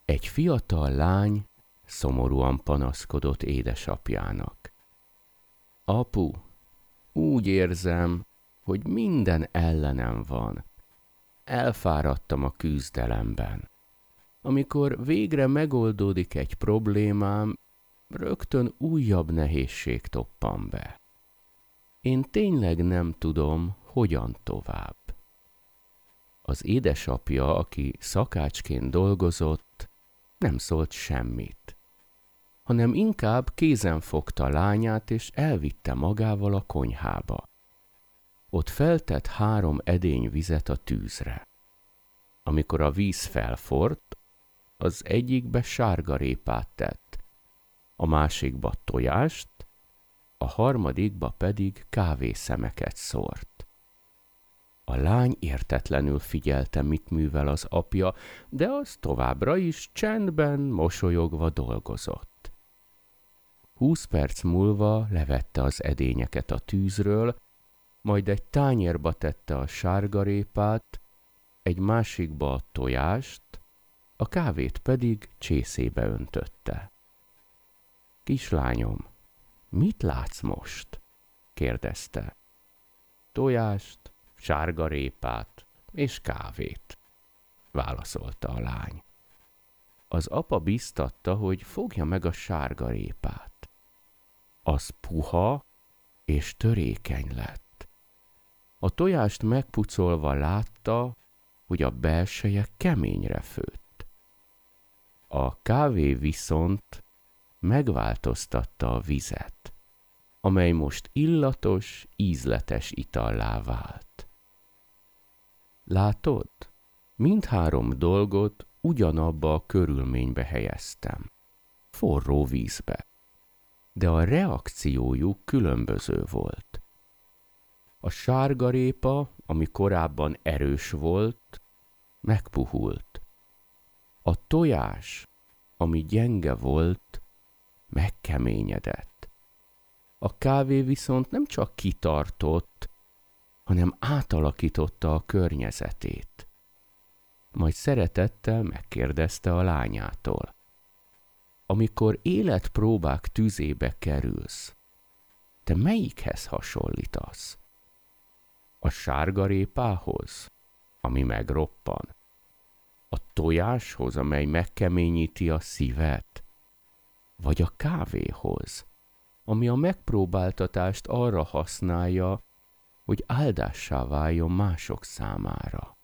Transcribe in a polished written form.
Egy fiatal lány szomorúan panaszkodott édesapjának. Apu, úgy érzem, hogy minden ellenem van. Elfáradtam a küzdelemben. Amikor végre megoldódik egy problémám, rögtön újabb nehézség toppan be. Én tényleg nem tudom, hogyan tovább. Az édesapja, aki szakácsként dolgozott, nem szólt semmit, hanem inkább kézen fogta lányát és elvitte magával a konyhába. Ott feltett 3 edény vizet a tűzre. Amikor a víz felforrt, az egyikbe sárgarépát tett, a másikba tojást, a harmadikba pedig kávészemeket szórt. A lány értetlenül figyelte, mit művel az apja, de az továbbra is csendben, mosolyogva dolgozott. 20 perc múlva levette az edényeket a tűzről, majd egy tányérba tette a sárgarépát, egy másikba a tojást, a kávét pedig csészébe öntötte. Kislányom, mit látsz most? kérdezte. Tojást, sárgarépát és kávét, válaszolta a lány. Az apa biztatta, hogy fogja meg a sárgarépát. Az puha és törékeny lett. A tojást megpucolva látta, hogy a belseje keményre főtt. A kávé viszont megváltoztatta a vizet, amely most illatos, ízletes itallá vált. Látod? Mindhárom dolgot ugyanabba a körülménybe helyeztem, forró vízbe, de a reakciójuk különböző volt. A sárgarépa, ami korábban erős volt, megpuhult. A tojás, ami gyenge volt, megkeményedett. A kávé viszont nem csak kitartott, hanem átalakította a környezetét. Majd szeretettel megkérdezte a lányától. Amikor életpróbák tüzébe kerülsz, te melyikhez hasonlítasz? A sárgarépához, ami megroppan? A tojáshoz, amely megkeményíti a szívet? Vagy a kávéhoz, ami a megpróbáltatást arra használja, hogy áldássá váljon mások számára?